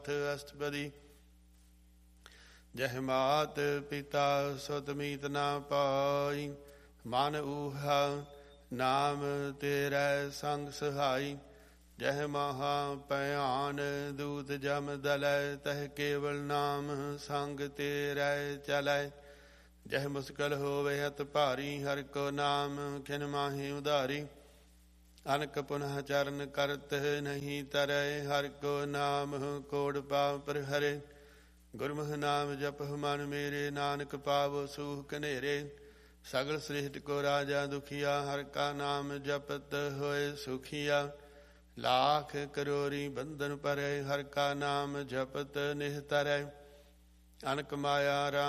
ਅਸ਼ਟਪਦੀ। ਜਹ ਮਾਤ ਪਿਤਾ ਸੁਤ ਮੀਤ ਨਾ ਪਾਈ, ਮਨ ਊਹਾ ਨਾਮ ਤੇਰੇ ਸੰਗ ਸਹਾਈ। ਜਹ ਮਹਾ ਭਿਆਨ ਦੂਤ ਜਮ ਦਲੈ, ਤਹ ਕੇਵਲ ਨਾਮ ਸੰਗ ਤੇਰੇ ਚਲੈ। ਜਹ ਮੁਸਕਲ ਹੋਵੇ ਅਤ ਭਾਰੀ, ਹਰਿ ਕੋ ਨਾਮ ਖਿਨ ਮਾਹੀ ਉਧਾਰੀ। ਅਨਕ ਪੁਨః ਚਰਨ ਕਰਤ ਨਹੀਂ ਤਰੈ, ਹਰਿ ਕੋ ਨਾਮ ਕੋੜ ਪਾਪ ਹਰੇ। ਗੁਰਮੁਖ ਨਾਮ ਜਪਹੁ ਮਨ ਮੇਰੇ, ਨਾਨਕ ਪਾਵੋ ਸੂਖ ਕਨੇਰੇ। ਸਗਲ ਸ੍ਰਿਸ਼ਟ ਕੋ ਰਾਜਾ ਦੁਖੀਆ, ਹਰਿ ਕਾ ਨਾਮ ਜਪਤ ਹੋਏ ਸੁਖੀਆ। ਲਾਖ ਕਰੋੜੀ ਬੰਧਨ ਪਰੈ, ਹਰਿ ਕਾ ਨਾਮ ਜਪਤ ਨਿਹਤਰੈ। ਅਨਕ ਮਾਇਆ